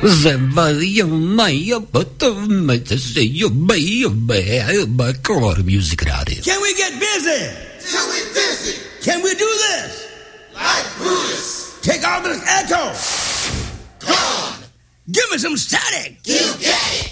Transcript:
Music Radio. Can we get busy? Till we dizzy. Can we do this? Like Brutus. Take all this echo. Come on. Give me some static. You get it.